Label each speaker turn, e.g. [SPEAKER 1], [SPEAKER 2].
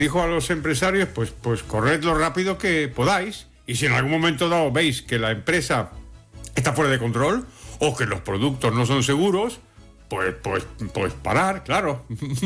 [SPEAKER 1] dijo a los empresarios, pues corred lo rápido que podáis, y si en algún momento dado veis que la empresa está fuera de control o que los productos no son seguros, pues parar, claro.